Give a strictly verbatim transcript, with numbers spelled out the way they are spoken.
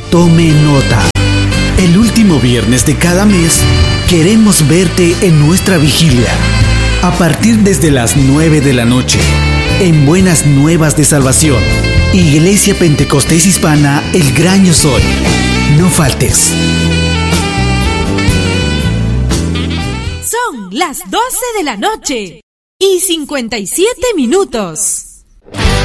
Tome nota. El último viernes de cada mes queremos verte en nuestra vigilia. A partir desde las nueve de la noche, en Buenas Nuevas de Salvación, Iglesia Pentecostés Hispana El Gran Yo Soy. No faltes. Son las doce de la noche y cincuenta y siete minutos.